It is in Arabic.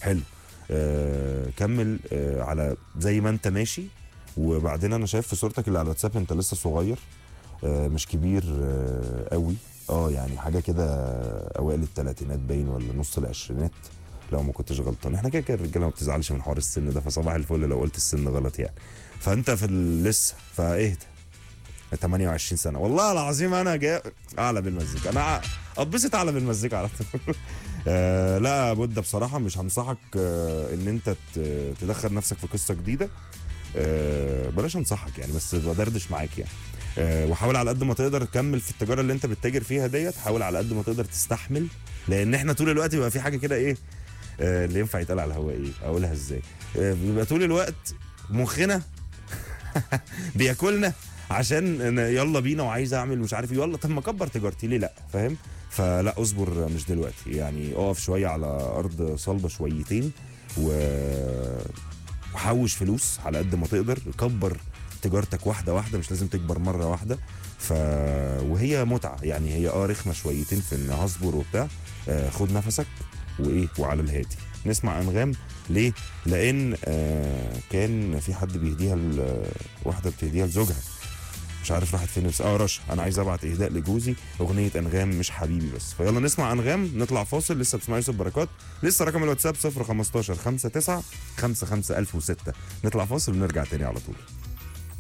حلو. كمل على زي ما انت ماشي. وبعدين انا شايف في صورتك اللي على الواتساب انت لسه صغير، مش كبير قوي. يعني حاجه كده اوائل الثلاثينات باين ولا نص العشرينات لو ما كنتش غلطان. احنا كده كده الرجاله ما بتزعلش من حوار السن ده، فصباح الفل لو قلت السن غلط يعني. فانت في لسه فاهدى. 28 سنه والله العظيم انا جاي اعلى بالمزيكا، انا اتبسط اعلى بالمزيكا على طول. لا بودة بصراحه مش هنصحك ان انت تدخل نفسك في قصه جديده. بلاش انصحك يعني، بس بدردش معاك يعني. وحاول على قد ما تقدر تكمل في التجاره اللي انت بتتاجر فيها ديت. حاول على قد ما تقدر تستحمل، لان احنا طول الوقت بيبقى في حاجه كده ايه اللي ينفع يتقال على الهواء ايه اقولها ازاي. بيبقى طول الوقت مخنا بياكلنا عشان يلا بينا وعايز اعمل مش عارف يلا طب ما اكبر تجارتي ليه لا، فاهم؟ فلا اصبر مش دلوقتي يعني، اقف شويه على ارض صلبه شويتين وحوش فلوس على قد ما تقدر. كبر تجارتك واحده واحده، مش لازم تكبر مره واحده. وهي متعه يعني، هي رخمه شويتين في ان هصبر وبتاع. خد نفسك وايه وعلى الهادي. نسمع انغام ليه؟ لان كان في حد بيهديها واحده بتهديها لزوجها، مش عارف راحت فين بس رشا. انا عايز ابعت اهداء لجوزي اغنيه انغام مش حبيبي بس. فيلا نسمع انغام، نطلع فاصل. لسه بتسمع يوسف بركات، لسه رقم الواتساب 015 59 55 1006. نطلع فاصل ونرجع تاني على طول.